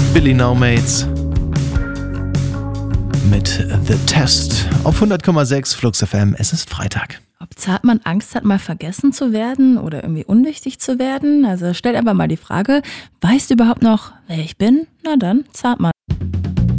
Billy No Mates mit The Test auf 100,6 Flux FM. Es ist Freitag. Ob Zartmann Angst hat, mal vergessen zu werden oder irgendwie unwichtig zu werden? Also stellt einfach mal die Frage, weißt du überhaupt noch, wer ich bin? Na dann, Zartmann.